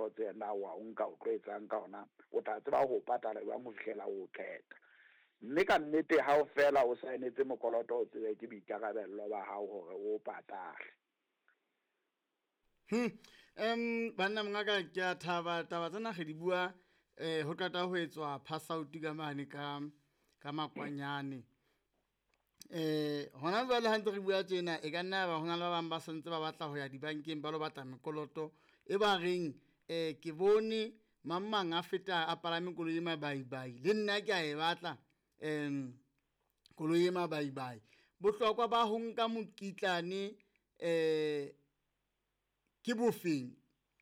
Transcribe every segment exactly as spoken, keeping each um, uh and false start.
mokoloto tsena wa o nka o tloetsang ka ona o tla tseba ho patala jwang ho fihlela o qeta. Mme ka nnete ha o fela o saenetse mokoloto o tsebe ke boikarabello ba hao hore o patale. Hmm. Um banna mongaka ke a thaba taba tsena ge di bua eh ho qeta ho etswa pass out ka mane ka ka makwanyane. Eh hona jwale ha ntse re bua tjena e ka nna ba hona le ba bang ba sentse ba batla ho ya dibankeng ba lo batla mekoloto e ba reng eh ke bone mamang a feta a palame koloi mabaibai le nna ke a e batla em koloi mabaibai. Bohlokwa ba ho nka mokitlane eh ke bofeng?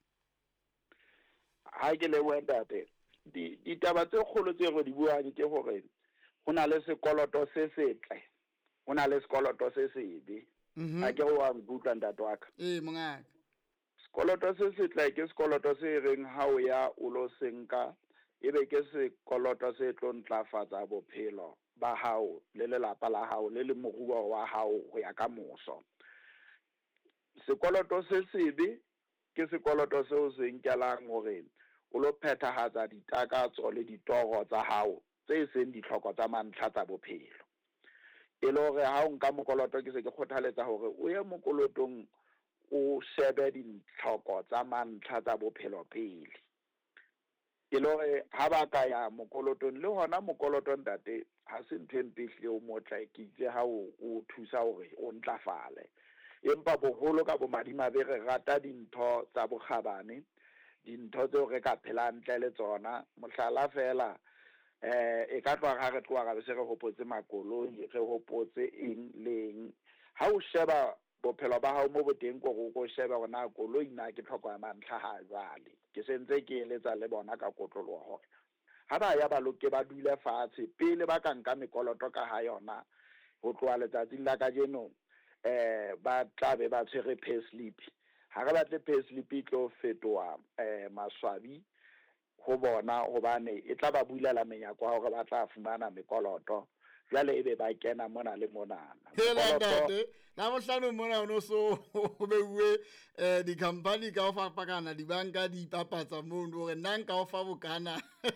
Ha ke le wentate di ditaba tse kgolo tse re di buang ke hore hona le sekoloto se setle, hona le sekoloto se sebe. Ha ke wa butla ntate wa ka. Eh mongaka. Sekoloto se setle ke sekoloto se reng ha o ya o lo senka ebe ke sekoloto se tlo ntlafatsa bophelo ba hao le lelapa la hao le le moruo wa hao ho ya ka moso. Sekoloto se sebe ke sekoloto se o se nkelang hore o lo phethahatsa ditakatso le ditoro tsa hao tse seng ditlhoko tsa mantlha tsa bophelo. E le hore ha o nka mokoloto ke se ke kgothaletsa hore o ye mokolotong o shebe ditlhoko tsa mantlha tsa bophelo pele. E le hore ha ba ka ya mokolotong le hona mokolotong ntate ha se ntho e mpe hle o motla ke itse ha o thusa hore o ntlafale. Empa boholo ka bo madimabe re rata dintho tsa bokgabane, dintho tseo re ka phelang ntle le tsona. Mohlala fela eh e ka tloha re tloha re se re hopotse makoloi, re hopotse eng leng. Ha o sheba bophelo ba hao mo boteng ko go go sheba gona koloi na ke tlhoko ya mantlha ha jwale. Ke sentse ke eletsa le bona ka kotloloho hore ha ba ya ba loke ba dule fatshe pele ba ka nka mekoloto ka ha yona ho tloha letsatsing la kajeno. Eh ba tlabe ba tshwere payslip. Ha re batle payslip e tlo fetoa eh maswabi ho bona hobane e tla ba bulela menyako hore ba tla fumana mekoloto. Jwale ebe ba kena mona le mona. Mekoloto la bohlano mona o no so o bewe eh di company ka o fapakana di banka di papatsa mo hore nna nka o fa bokana.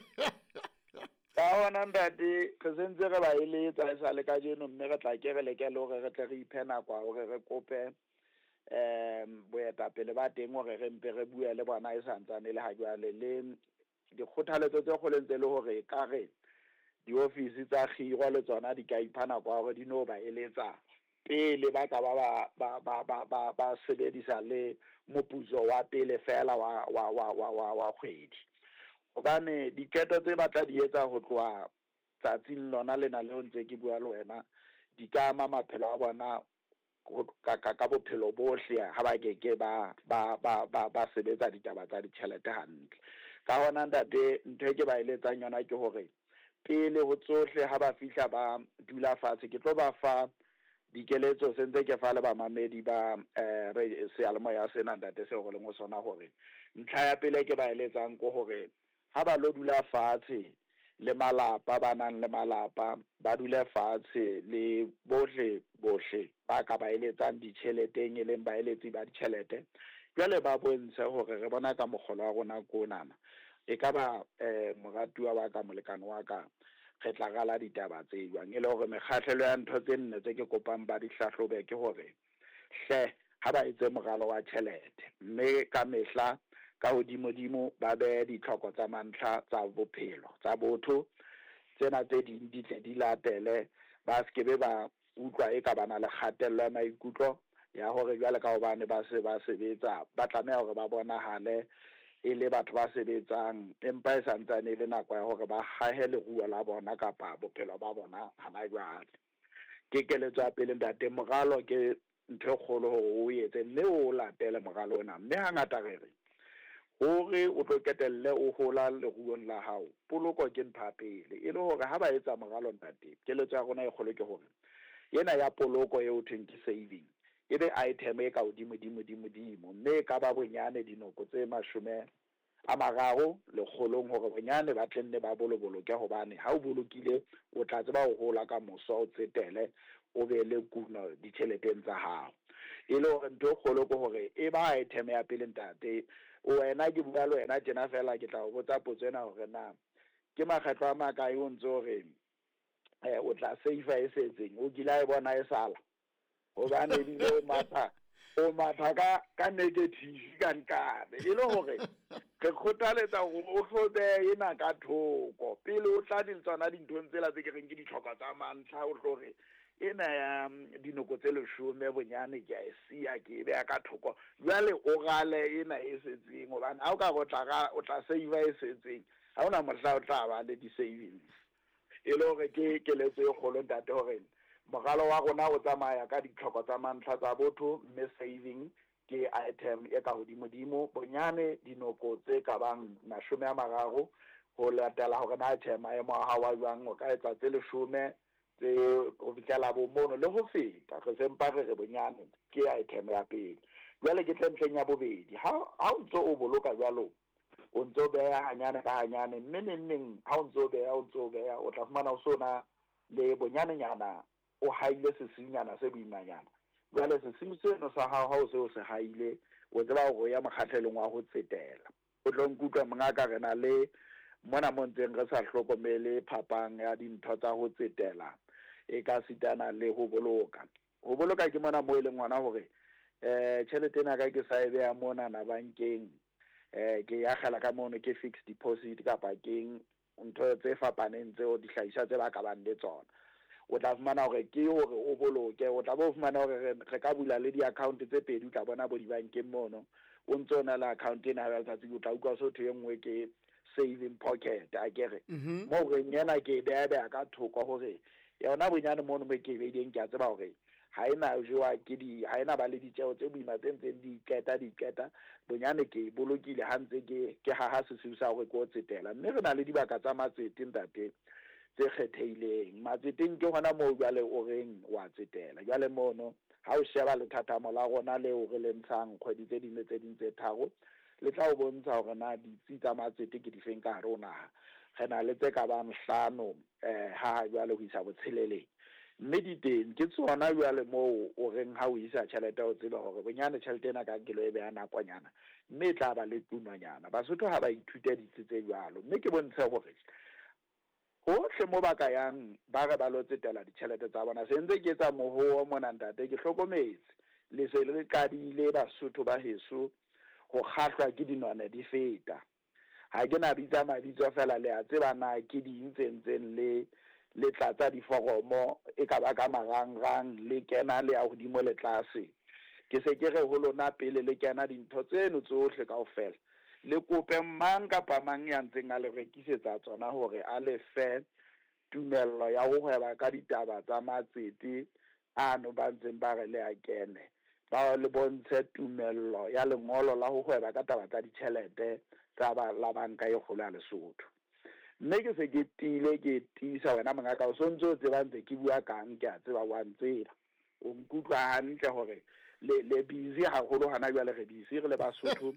Ka hona ndati re sentse re ba eletsa e sa le ka jeno mme re tla ke re leke le hore re tle re iphena kwa hore re kope em boetapele ba teng hore re mpe re bue le bona e santsane le ha jwale le dikgothaletso tse kgolentse le hore ka re di-office tsa khiro le tsona di ka iphana kwa hore di no ba eletsa pele ba ka ba ba ba ba ba ba sebedisa le moputso wa pele fela wa wa wa wa wa kgwedi. Hobane diketo tse batla di etsa ho tloha tsatsing lona lena le ntse ke bua le wena di ka ama maphelo a bona ka ka bophelo bohle ha ba ke ke ba ba ba ba ba sebetsa ditaba tsa ditjhelete hantle. Ka hona ntate ntho e ke ba eletsang yona ke hore pele ho tsohle ha ba fihla ba dula fatshe ke tlo ba fa dikeletso sentse ke fa le ba mamedi ba eh re se almo ya sena ntate se go leng o sona hore ntlha ya pele ke ba eletsang ko hore ha ba lo dula fatshe le malapa ba nang le malapa ba dule fatshe le bohle bohle ba ka ba eletsang ditjheleteng e leng ba eletsi ba ditjhelete jwale ba bontshe hore re bona ka mogolo wa rona ko nana e ka ba eh moratuwa wa ka molekano wa ka re tla gala ditaba tse jwang e le hore mekgahlelo ya ntho tse nne tse ke kopang ba di hlahlobe ke hore hle ha ba etse moralo wa tjhelete mme ka mehla ka hodimo dimo ba be ditlhoko tsa mantlha tsa bophelo tsa botho tsena tse ding di tle di latele ba se kebe ba utlwa e ka bana le kgatello ya maikutlo ya hore jwale ka hobane ba se ba sebetsa ba tlameha hore ba bonahale e le batho ba sebetsang empa e santsane le nako ya hore ba hahe leruo la bona kapa bophelo ba bona hana jwale. Ke keletso ya pele ntate moralo ke ntho kgolo hore o etse mme o latele moralo ona mme hangata re re hore o tlo ketelle o hola leruong la hao poloko ke ntho pele e le hore ha ba etsa moralo ntate keletso ya rona e kgolo ke hore yena ya poloko e o thweng ke saving ebe item e ka hodimo dimo dimo dimo mme ka ba bonyane dinoko tse mashome a mararo le kgolong hore bonyane ba tlenne ba bolo boloke hobane ha o bolokile o tla tseba ho hola ka moso o tsetele o be le kuno ditjheleteng tsa hao e le hore ntho kgolo go hore e ba item ya pele ntate wena ke bua le wena tjena fela ke tla o botsa potso ena hore na ke makgetlo a makae o ntse hore eh o tla save e setseng o kila e bona e sala hobane bile o matha o matha ka ka negative ka nkane e le hore re kgothaletsa hore o hlobe ena ka thoko pele o tla dintsana dinthong tsela tse ke reng ke ditlhokwa tsa mantlha o hlore ena ya dinoko tse leshome bonyane ke a e sia ke be ka thoko jwale o gale ena e setseng hobane ha o ka go tla o tla save e setseng ha ona mohla o tla ba le di savings e le hore ke keletso e kgolo ntate hore mogalo wa rona o tsamaya ka ditlhoko tsa mantlha tsa botho mme saving ke item e ka hodimo-dimo bonyane dinoko tse ka bang mashome a mararo ho latela hore na item maemo a hao a jwang o ka etsa tse leshome tse o fihlela bo mono le ho feta re sempa re re bonyane ke item ya pele jwale ke tlentleng ya bobedi ha ha o ntso o boloka jwalo o ntso beha hanyane ka hanyane mme neng ha o ntso beha o ntso beha o tla fumana o sona le bonyane nyana o haile sesinyana se boimanyana jwale sesimo seno sa hao ha o se o se haile o tseba hore ya mokgahlelong wa ho tsetela o tlo nkutlwa mongaka rena le mona mo ntseng re sa hlokomele phapang ya dintho tsa ho tsetela e ka sitana le ho boloka ho boloka ke mona mo e leng ngwana hore eh tjhelete ena ka ke sa e beha mona na bankeng eh ke ya khala ka mono ke fixed deposit kapa keng ntho tse fapaneng tseo di hlahiswa tse ba ka bang le tsona o tla fumana hore ke hore o boloke o tla bo fumana hore re ka bula le di-account tse pedi o tla bona bo dibankeng mono o ntse o na le account ena ya letsatsi o tla utlwa so thwe nngwe ke saving pocket a kere mo re nyana ke beha ka thoko hore yona bonyane mono mo ke beileng ke a tseba hore ha ena joa ke di ha ena ba le ditjeo tse boima tse ntseng di iketa di iketa bonyane ke bolokile ha ntse ke ke ha ha se se sa hore go tsetela mme re na le dibaka tsa matsete ntate tse kgethehileng matseteng ke hona moo jwale o reng wa tsetela jwale mono ha o sheba le thatamo la rona leo re le ntshang kgwedi tse ding tse ding tse tharo le tla o bontsha hore na ditsi tsa matsete ke di feng ka hare ho naha re na le tse ka bang hlano eh ha jwale ho isa botsheleleng mme di teng ke tsona jwale moo o reng ha o isa tjhelete o tseba hore bonyane tjhelete ena ka kelo e beha nakonyana mme tla ba le tunanyana basotho ha ba ithuta ditse tse jwalo mme ke bontshe hore hohle mo baka yang ba re ba lo tsetela ditjhelete tsa bona se ntse ke etsa moho mona ntate ke hlokometse le se le qadile basotho ba heso ho kgahlwa ke dinone di feta ha ke na bitsa mabitso fela le a tseba na ke di ntsentseng le le tlatsa diforomo e ka ba ka marangrang le kena le a hodimo le tlase ke se ke re ho lona pele le kena dintho tseno tsohle kaofela le kope mang kapa mang ya ntseng a le rekisetsa tsona hore a le fe tumello ya ho hweba ka ditaba tsa matsete ano ba ntseng ba re le a kene ba le bontshe tumello ya lengolo la ho hweba ka taba tsa ditjhelete tsa ba la banka e kgolo ya Lesotho mme ke se ke tile ke tisa wena mongaka o sontso o tseba ntse ke bua kang ke a tseba wa ntseba o nkutlwa hantle hore le le busy haholo hana jwale re busy re le Basotho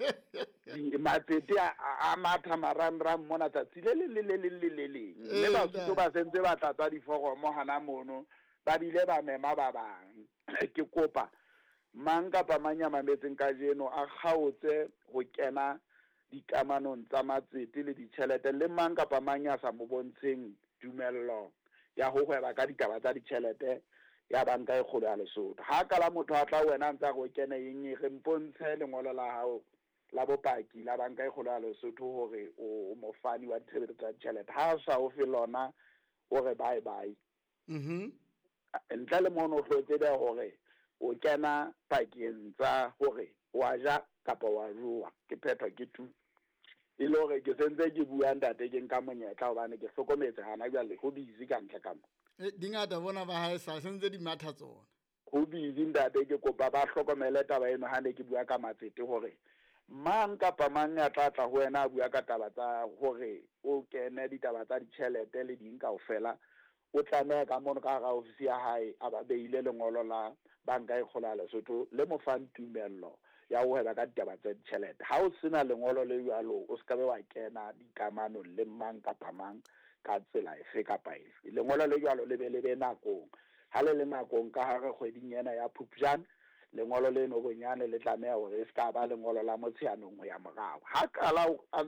di matsete a matha marangrang mona tsatsi le le le le le le le le Basotho ba sentse ba tlatsa diforomo hana mono ba bile ba mema ba bang ke kopa mang kapa manya mametseng ka jeno a kgaotse ho kena dikamanong tsa matsete le ditjhelete le mang kapa manya sa mo bontsheng tumello ya ho hweba ka ditaba tsa ditjhelete ya banka e kgolo ya Lesotho ha kala motho a tla wena ntse go kene eng re mpontshe lengolo la hao la bopaki la banka e kgolo ya Lesotho hore o mofani wa ditjhelete tsa ditjhelete ha sa o fe lona o re bye bye mhm ntle le mono o hlotse hore o kena pakeng tsa hore wa ja kapa wa rua ke phetho ke tu e le hore ke sentse ke bua ntate ke nka monyetla hobane ke hlokometse hana jwale go busy ka ntle ka mo dingata bona ba ha sa sentse di matha tsona go busy ntate ke kopa ba hlokomele taba eno ha ne ke bua ka matsete hore mang kapa mang ya tla tla ho wena a bua ka taba tsa hore o kene ditaba tsa ditjhelete le ding kaofela o tlameha ka mono ka ga ofisi ya hae a ba beile lengolo la banka e kgolo ya Lesotho le mo fang tumello ya ho hweba ka ditaba tsa ditjhelete ha o sena lengolo le jwalo o se ka be wa kena dikamano le mang kapa mang ka tsela efe kapa efe lengolo le jwalo le be le be nakong ha le le nakong ka hare kgweding ena ya Phupjane lengolo leno bonyane le tlameha hore e ska ba lengolo la motsheanong ho ya morao ha kala